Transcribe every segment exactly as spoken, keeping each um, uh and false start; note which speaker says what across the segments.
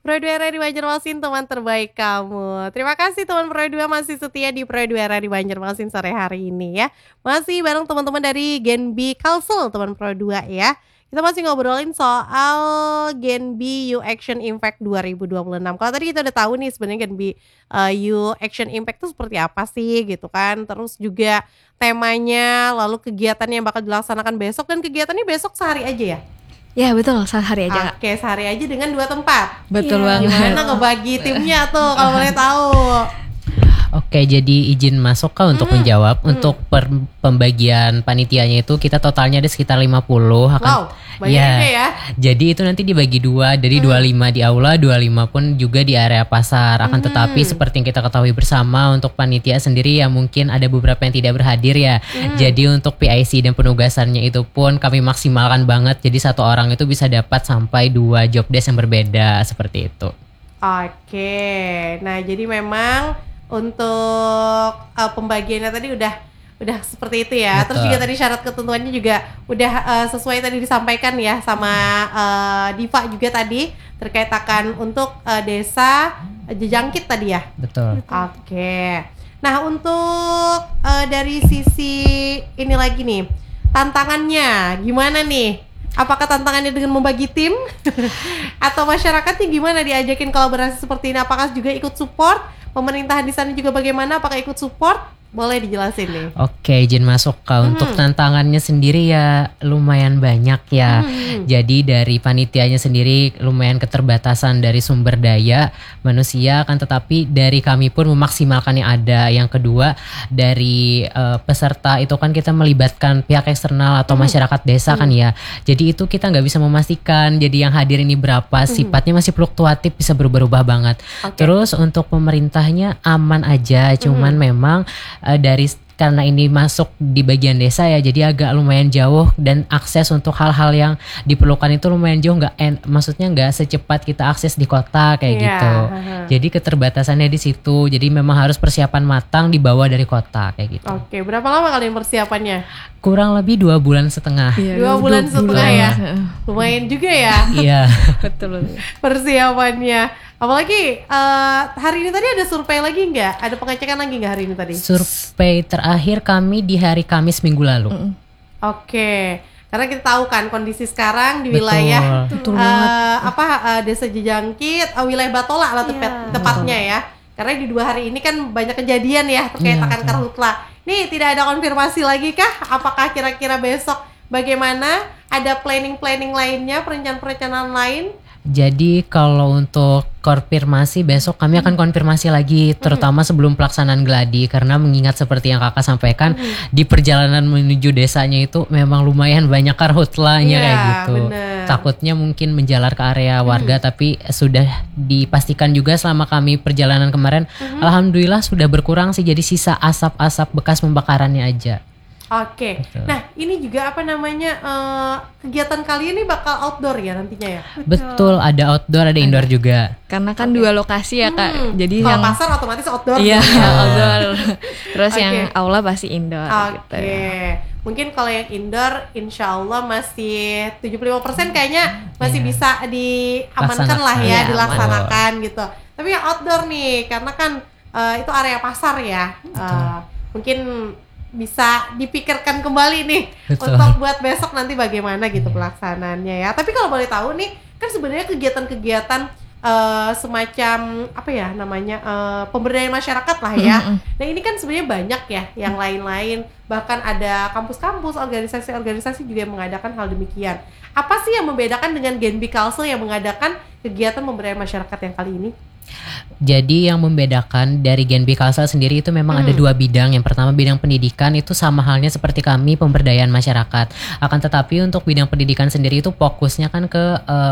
Speaker 1: Pro dua R R I Banjarmasin, teman terbaik kamu. Terima kasih teman Pro dua masih setia di Pro dua R R I Banjarmasin sore hari ini ya. Masih bareng teman-teman dari Genbi Kalsel teman Pro dua ya. Kita masih ngobrolin soal Genbi U Action Impact dua ribu dua puluh enam. Kalau tadi kita udah tahu nih sebenarnya Genbi uh, U Action Impact itu seperti apa sih gitu kan. Terus juga temanya, lalu kegiatan yang bakal dilaksanakan besok, dan kegiatannya besok sehari aja ya?
Speaker 2: Ya betul, sehari aja.
Speaker 1: Oke, sehari aja dengan dua tempat.
Speaker 2: Betul
Speaker 1: yeah.
Speaker 2: banget.
Speaker 1: Gimana ngebagi timnya tuh kalau boleh tahu?
Speaker 3: Oke, jadi izin masuk Kak untuk
Speaker 1: hmm.
Speaker 3: menjawab.
Speaker 1: hmm.
Speaker 3: Untuk per, pembagian panitianya itu kita totalnya ada sekitar lima puluh. Akan,
Speaker 1: wow, banyak
Speaker 3: ya,
Speaker 1: juga ya.
Speaker 3: Jadi itu nanti dibagi dua, dari hmm. dua puluh lima di aula, dua puluh lima pun juga di area pasar. Akan hmm. tetapi seperti yang kita ketahui bersama, untuk panitia sendiri ya mungkin ada beberapa yang tidak berhadir ya. Hmm. Jadi untuk P I C dan penugasannya itu pun kami maksimalkan banget. Jadi satu orang itu bisa dapat sampai dua job desk yang berbeda, seperti itu.
Speaker 1: Oke, nah jadi memang untuk uh, pembagiannya tadi udah udah seperti itu ya.
Speaker 3: Betul.
Speaker 1: Terus juga tadi syarat ketentuannya juga udah uh, sesuai tadi disampaikan ya sama uh, Diva juga tadi terkait akan untuk uh, desa Jejangkit tadi ya.
Speaker 3: Betul.
Speaker 1: Oke. Nah untuk uh, dari sisi ini lagi nih, tantangannya gimana nih? Apakah tantangannya dengan membagi tim atau masyarakatnya gimana diajakin kolaborasi seperti ini? Apakah juga ikut support? Pemerintahan di sana juga bagaimana? Apakah ikut support? Boleh dijelasin nih.
Speaker 3: Oke, izin masuk Kak. Hmm. Untuk tantangannya sendiri ya lumayan banyak ya. Hmm. Jadi dari panitianya sendiri lumayan keterbatasan dari sumber daya manusia kan, tetapi dari kami pun memaksimalkan yang ada. Yang kedua dari uh, peserta itu kan kita melibatkan pihak eksternal atau hmm. masyarakat desa hmm. kan ya. Jadi itu kita nggak bisa memastikan. Jadi yang hadir ini berapa, hmm. sifatnya masih fluktuatif, bisa berubah-ubah banget. Okay. Terus untuk pemerintahnya aman aja, cuman hmm. memang Uh, dari karena ini masuk di bagian desa ya, jadi agak lumayan jauh dan akses untuk hal-hal yang diperlukan itu lumayan jauh, nggak en, maksudnya nggak secepat kita akses di kota kayak yeah. gitu. Uh-huh. Jadi keterbatasannya di situ. Jadi memang harus persiapan matang dibawa dari kota kayak gitu.
Speaker 1: Oke, berapa lama kalian persiapannya?
Speaker 3: Kurang lebih dua bulan setengah.
Speaker 1: Iya, dua bulan dua setengah bulan. Ya, lumayan juga ya.
Speaker 3: Iya.
Speaker 2: Betul.
Speaker 1: Persiapannya. Apalagi uh, hari ini tadi ada survei lagi nggak? Ada pengecekan lagi nggak hari ini tadi?
Speaker 3: Survei terakhir kami di hari Kamis minggu lalu. Mm-hmm.
Speaker 1: Oke, karena kita tahu kan kondisi sekarang di
Speaker 3: betul,
Speaker 1: wilayah
Speaker 3: betul
Speaker 1: uh, apa uh, desa Jejangkit, uh, wilayah Batola lah tepat, yeah. tepatnya ya. Karena di dua hari ini kan banyak kejadian ya terkait yeah, akan karhutla. Nih tidak ada konfirmasi lagi kah? Apakah kira-kira besok bagaimana? Ada planning-planning lainnya, perencanaan-perencanaan lain?
Speaker 3: Jadi kalau untuk konfirmasi besok kami akan konfirmasi lagi, terutama sebelum pelaksanaan gladi, karena mengingat seperti yang kakak sampaikan hmm. di perjalanan menuju desanya itu memang lumayan banyak karhutlanya yeah, kayak gitu. Bener. Takutnya mungkin menjalar ke area warga, hmm. tapi sudah dipastikan juga selama kami perjalanan kemarin, hmm. alhamdulillah sudah berkurang sih, jadi sisa asap-asap bekas pembakarannya aja.
Speaker 1: Oke, okay. Nah ini juga apa namanya uh, kegiatan kalian ini bakal outdoor ya nantinya ya?
Speaker 3: Betul, ada outdoor, ada indoor juga.
Speaker 2: Karena kan okay. dua lokasi ya Kak,
Speaker 1: hmm.
Speaker 2: jadi
Speaker 1: kalau
Speaker 2: yang
Speaker 1: pasar otomatis outdoor.
Speaker 2: Iya, outdoor. Terus okay. yang aula pasti indoor.
Speaker 1: Oke,
Speaker 2: gitu.
Speaker 1: Mungkin kalau yang indoor, insya Allah masih tujuh puluh lima persen kayaknya masih yeah. bisa diamankan lah ya, ya dilaksanakan aman. Gitu. Tapi yang outdoor nih, karena kan uh, itu area pasar ya, uh, mungkin bisa dipikirkan kembali nih betul. Untuk buat besok nanti bagaimana gitu pelaksanaannya ya. Tapi kalau boleh tahu nih, kan sebenarnya kegiatan-kegiatan uh, semacam apa ya namanya uh, pemberdayaan masyarakat lah ya. Mm-hmm. Nah ini kan sebenarnya banyak ya yang lain-lain, bahkan ada kampus-kampus, organisasi-organisasi juga yang mengadakan hal demikian. Apa sih yang membedakan dengan Genbi Kalsel yang mengadakan kegiatan pemberdayaan masyarakat yang kali ini?
Speaker 3: Jadi yang membedakan dari Genbi Kalsel sendiri itu memang hmm. ada dua bidang. Yang pertama bidang pendidikan, itu sama halnya seperti kami pemberdayaan masyarakat. Akan tetapi untuk bidang pendidikan sendiri itu fokusnya kan ke uh,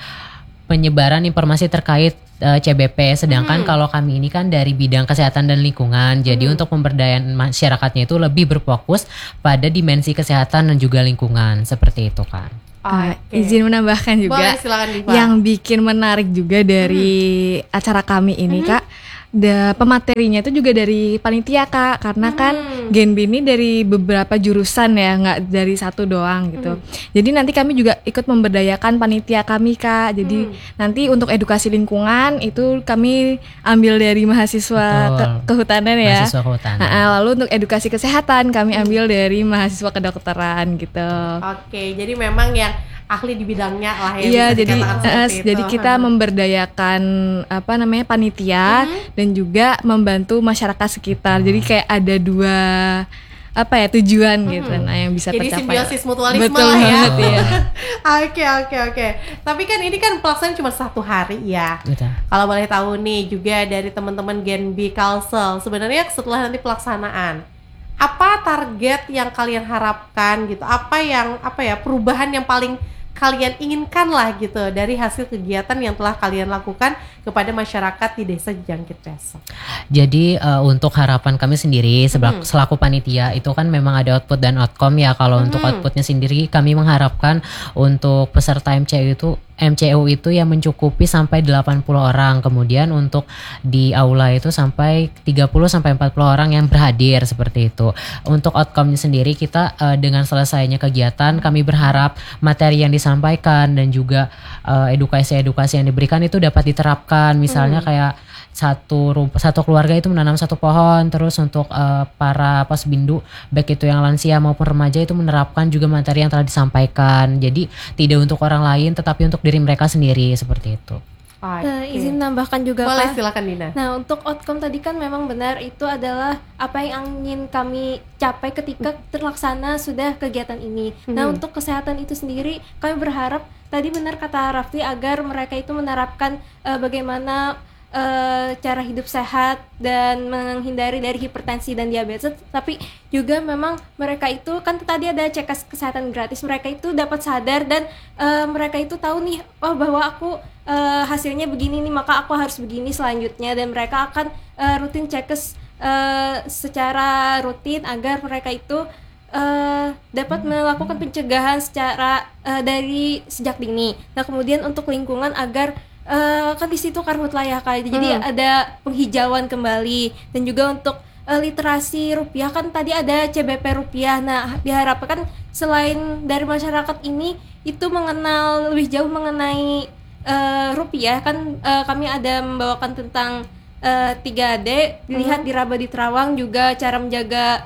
Speaker 3: penyebaran informasi terkait uh, C B P. Sedangkan hmm. kalau kami ini kan dari bidang kesehatan dan lingkungan. Jadi hmm. untuk pemberdayaan masyarakatnya itu lebih berfokus pada dimensi kesehatan dan juga lingkungan. Seperti itu kan.
Speaker 2: Uh, okay. Izin menambahkan juga.
Speaker 1: Boleh, silakan, Diva.
Speaker 2: Yang bikin menarik juga dari hmm. acara kami ini hmm. Kak, da, pematerinya itu juga dari panitia Kak, karena
Speaker 1: Hmm.
Speaker 2: kan Genbi ini dari beberapa jurusan ya, nggak dari satu doang gitu. Jadi nanti kami juga ikut memberdayakan panitia kami Kak. Jadi nanti untuk edukasi lingkungan itu kami ambil dari mahasiswa
Speaker 3: Betul.
Speaker 2: ke- kehutanan ya.
Speaker 3: Mahasiswa kehutanan.
Speaker 2: Ha-ha, lalu untuk edukasi kesehatan kami ambil dari mahasiswa kedokteran gitu.
Speaker 1: Oke, jadi memang yang ahli di bidangnya lah ya.
Speaker 2: Iya,
Speaker 1: bisa
Speaker 2: jadi
Speaker 1: dikatakan
Speaker 2: eh,
Speaker 1: seperti itu.
Speaker 2: jadi kita memberdayakan apa namanya panitia dan juga membantu masyarakat sekitar. Jadi kayak ada dua apa ya tujuan gitu, nah yang bisa
Speaker 1: Jadi
Speaker 2: tercapai.
Speaker 1: simbiosis mutualisme
Speaker 2: Betul
Speaker 1: lah ya.
Speaker 2: banget, iya.
Speaker 1: Oke oke oke. Tapi kan ini kan pelaksanaan cuma satu hari ya.
Speaker 3: Betul.
Speaker 1: Kalau boleh tahu nih juga dari teman-teman Genbi Kalsel, sebenarnya setelah nanti pelaksanaan, apa target yang kalian harapkan gitu? Apa yang apa ya perubahan yang paling kalian inginkan lah gitu dari hasil kegiatan yang telah kalian lakukan kepada masyarakat di Desa Jangkit Besok?
Speaker 3: Jadi uh, untuk harapan kami sendiri sebelak- selaku panitia itu kan memang ada output dan outcome ya. Kalau untuk outputnya sendiri kami mengharapkan untuk peserta M C U itu M C U itu yang mencukupi sampai delapan puluh orang. Kemudian untuk di aula itu sampai tiga puluh sampai empat puluh orang yang berhadir seperti itu. Untuk outcome-nya sendiri kita uh, dengan selesainya kegiatan kami berharap materi yang disampaikan dan juga uh, edukasi-edukasi yang diberikan itu dapat diterapkan. Misalnya kayak satu rum- satu keluarga itu menanam satu pohon, terus untuk uh, para posbindu baik itu yang lansia maupun remaja itu menerapkan juga materi yang telah disampaikan. Jadi tidak untuk orang lain tetapi untuk diri mereka sendiri seperti itu.
Speaker 1: Oke.
Speaker 4: Eh, izin tambahkan juga
Speaker 1: Boleh,
Speaker 4: Pak.
Speaker 1: silakan Dina.
Speaker 4: Nah, untuk outcome tadi kan memang benar itu adalah apa yang ingin kami capai ketika terlaksana sudah kegiatan ini. Nah, untuk kesehatan itu sendiri kami berharap tadi benar kata Raffi agar mereka itu menerapkan eh, bagaimana eh, cara hidup sehat dan menghindari dari hipertensi dan diabetes, tapi juga memang mereka itu kan tadi ada cek kes- kesehatan gratis, mereka itu dapat sadar dan eh, mereka itu tahu nih, oh bahwa aku eh, hasilnya begini nih, maka aku harus begini selanjutnya, dan mereka akan eh, rutin cekes eh, secara rutin agar mereka itu eh, dapat melakukan pencegahan secara eh, dari sejak dini. Nah, kemudian untuk lingkungan agar Uh, kan di situ karhutlah Kak. Jadi
Speaker 1: Hmm.
Speaker 4: ada penghijauan kembali, dan juga untuk uh, literasi rupiah kan tadi ada C B P rupiah. Nah, diharapkan selain dari masyarakat ini itu mengenal lebih jauh mengenai uh, rupiah kan, uh, kami ada membawakan tentang uh, tiga D, dilihat di Raba di Terawang, juga cara menjaga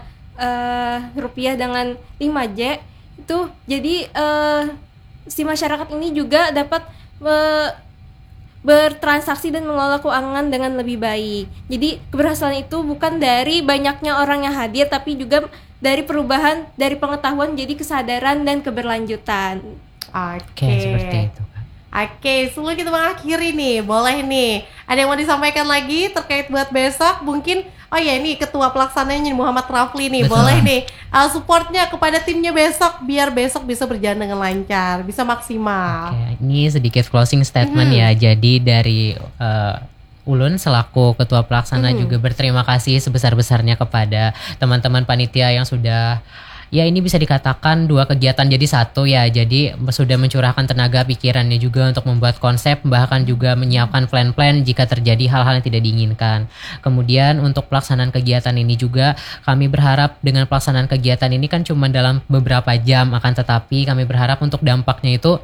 Speaker 4: uh, rupiah dengan lima J itu. Jadi uh, si masyarakat ini juga dapat uh, bertransaksi dan mengelola keuangan dengan lebih baik. Jadi keberhasilan itu bukan dari banyaknya orang yang hadir, tapi juga dari perubahan dari pengetahuan jadi kesadaran dan keberlanjutan.
Speaker 1: Oke.
Speaker 3: Oke, seperti itu.
Speaker 1: Oke, sebelum kita mengakhiri nih, boleh nih, ada yang mau disampaikan lagi terkait buat besok? Mungkin, oh ya ini ketua pelaksananya Muhammad Rafli nih,
Speaker 3: Betul.
Speaker 1: boleh nih uh, supportnya kepada timnya besok, biar besok bisa berjalan dengan lancar, bisa maksimal.
Speaker 3: Oke, ini sedikit closing statement ya. Jadi dari uh, Ulun selaku ketua pelaksana juga berterima kasih sebesar-besarnya kepada teman-teman panitia yang sudah, ya ini bisa dikatakan dua kegiatan jadi satu ya. Jadi sudah mencurahkan tenaga pikirannya juga untuk membuat konsep, bahkan juga menyiapkan plan-plan jika terjadi hal-hal yang tidak diinginkan. Kemudian untuk pelaksanaan kegiatan ini juga kami berharap dengan pelaksanaan kegiatan ini kan cuma dalam beberapa jam, akan tetapi kami berharap untuk dampaknya itu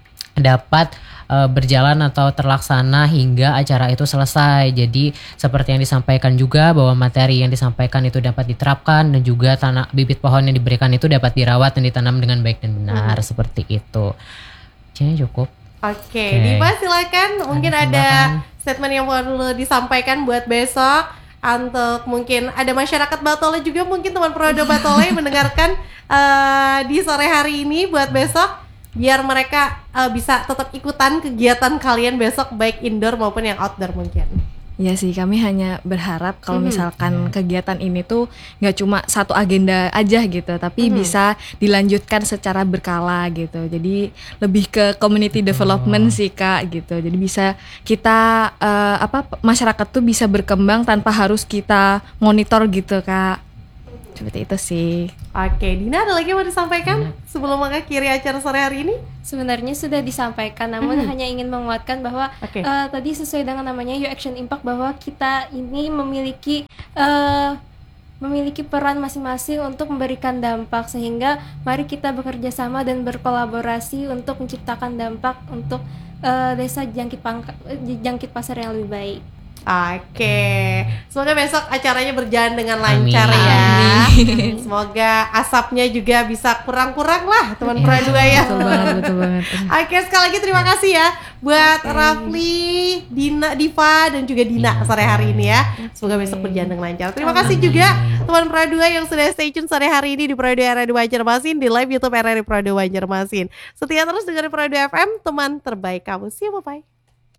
Speaker 3: dapat uh, berjalan atau terlaksana hingga acara itu selesai. Jadi seperti yang disampaikan juga bahwa materi yang disampaikan itu dapat diterapkan, dan juga tanah bibit pohon yang diberikan itu dapat dirawat dan ditanam dengan baik dan benar, seperti itu. Jadi cukup.
Speaker 1: Oke,
Speaker 3: Oke.
Speaker 1: Dimas silakan. Mungkin
Speaker 3: Ada
Speaker 1: ada
Speaker 3: tambahan?
Speaker 1: statement yang perlu disampaikan buat besok, untuk mungkin ada masyarakat Batole juga, mungkin teman Prodo Batole yang mendengarkan uh, di sore hari ini buat besok, biar mereka uh, bisa tetap ikutan kegiatan kalian besok, baik indoor maupun yang outdoor mungkin.
Speaker 2: Ya sih, kami hanya berharap kalau misalkan kegiatan ini tuh nggak cuma satu agenda aja gitu, tapi bisa dilanjutkan secara berkala gitu. Jadi lebih ke community development sih Kak gitu. Jadi bisa kita eh, apa masyarakat tuh bisa berkembang tanpa harus kita monitor gitu Kak. Seperti itu sih.
Speaker 1: Oke, Dina ada lagi yang mau disampaikan sebelum mengakhiri acara sore hari ini?
Speaker 4: Sebenarnya sudah disampaikan, namun
Speaker 1: Hmm.
Speaker 4: hanya ingin menguatkan bahwa
Speaker 1: Oke.
Speaker 4: eh, tadi sesuai dengan namanya You Action Impact, bahwa kita ini memiliki eh, memiliki peran masing-masing untuk memberikan dampak, sehingga mari kita bekerja sama dan berkolaborasi untuk menciptakan dampak untuk eh, desa jangkit pangka, eh, jangkit pasar yang lebih baik.
Speaker 1: Oke, semoga besok acaranya berjalan dengan lancar
Speaker 3: Amin.
Speaker 1: ya.
Speaker 2: Amin.
Speaker 1: Semoga asapnya juga bisa kurang-kurang lah teman
Speaker 2: Ya,
Speaker 1: Pro dua ya.
Speaker 2: Betul banget, betul banget.
Speaker 1: Oke, sekali lagi terima kasih ya buat Rafli, Dina, Diva dan juga Dina
Speaker 3: Iya.
Speaker 1: sore hari ini ya. Semoga besok berjalan dengan lancar. Terima kasih juga teman Pro dua yang sudah stay tune sore hari ini di Pro dua R R I Banjarmasin, di live YouTube R R I Pro dua Banjarmasin. Setia terus dengan Pro dua F M, teman terbaik kamu. See you, bye-bye.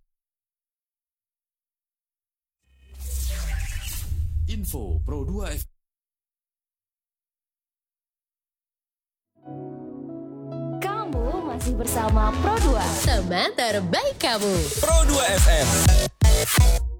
Speaker 5: Info Pro dua F M.
Speaker 6: Kamu masih bersama Pro dua, teman terbaik kamu.
Speaker 5: Pro dua F M.